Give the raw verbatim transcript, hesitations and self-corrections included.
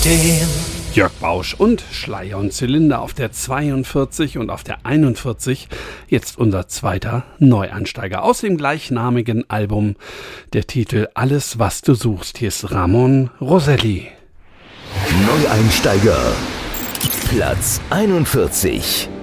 stehen. Jörg Bausch und Schleier und Zylinder auf der zweiundvierzig und auf der einundvierzig. Jetzt unser zweiter Neuansteiger aus dem gleichnamigen Album. Der Titel Alles, was du suchst. Hier ist Ramon Roselli. Neueinsteiger. Platz einundvierzig.